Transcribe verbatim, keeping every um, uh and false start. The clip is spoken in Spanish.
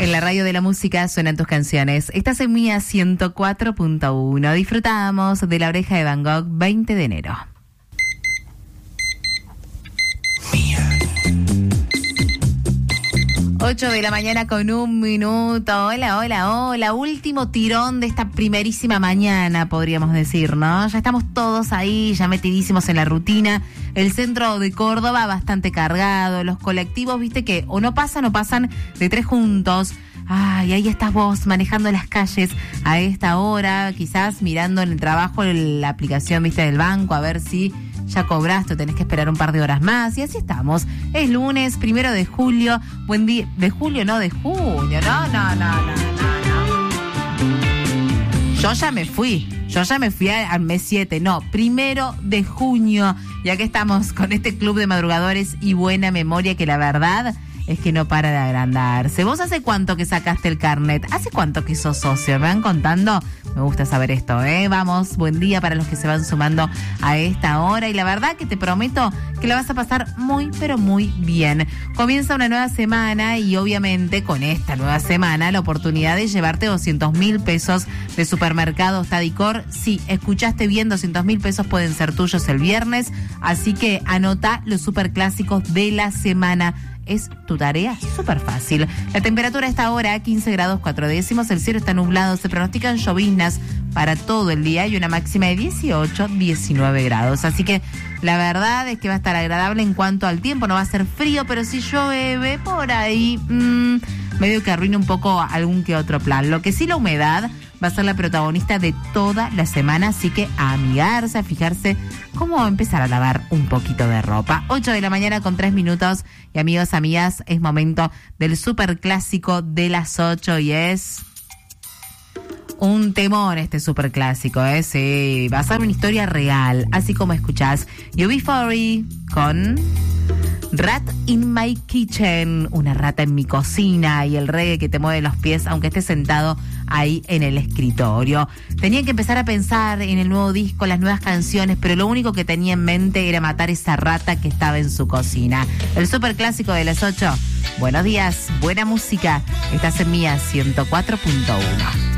En la radio de la música suenan tus canciones. Estás en Mía ciento cuatro punto uno. Disfrutamos de La Oreja de Van Gogh, veinte de enero. ocho de la mañana con un minuto. Hola, hola, hola. Último tirón de esta primerísima mañana, podríamos decir, ¿no? Ya estamos todos ahí, ya metidísimos en la rutina. El centro de Córdoba bastante cargado. Los colectivos, viste que o no pasan o pasan de tres juntos. Ay, ahí estás vos manejando las calles a esta hora, quizás mirando en el trabajo la aplicación, viste, del banco, a ver si ya cobraste o tenés que esperar un par de horas más. Y así estamos. Es lunes, primero de julio. Buen día. De julio, no, de junio. No, no, no, no, no, no. Yo ya me fui. Yo ya me fui al mes siete. No, primero de junio. Ya que estamos con este club de madrugadores y buena memoria que la verdad es que no para de agrandarse. ¿Vos hace cuánto que sacaste el carnet? ¿Hace cuánto que sos socio? ¿Me van contando? Me gusta saber esto, ¿eh? Vamos, buen día para los que se van sumando a esta hora. Y la verdad que te prometo que la vas a pasar muy, pero muy bien. Comienza una nueva semana y obviamente con esta nueva semana la oportunidad de llevarte doscientos mil pesos de Supermercado Stadicor. Sí, escuchaste bien, doscientos mil pesos pueden ser tuyos el viernes. Así que anota los superclásicos de la semana. Es tu tarea súper fácil. La temperatura a esta hora, quince grados cuatro décimos. El cielo está nublado. Se pronostican lloviznas para todo el día y una máxima de dieciocho, diecinueve grados. Así que la verdad es que va a estar agradable en cuanto al tiempo. No va a ser frío, pero si llueve por ahí, mmm, medio que arruina un poco algún que otro plan. Lo que sí, la humedad va a ser la protagonista de toda la semana, así que a amigarse, a fijarse cómo empezar a lavar un poquito de ropa. ocho de la mañana con tres minutos y amigos, amigas, es momento del superclásico de las ocho y es un temor este superclásico, ¿eh? Sí, va a ser una historia real, así como escuchás U B cuarenta con Rat in My Kitchen, una rata en mi cocina, y el reggae que te mueve los pies aunque estés sentado ahí en el escritorio. Tenía que empezar a pensar en el nuevo disco, las nuevas canciones, pero lo único que tenía en mente era matar esa rata que estaba en su cocina. El superclásico de las ocho. Buenos días, buena música. Estás en Mía ciento cuatro punto uno.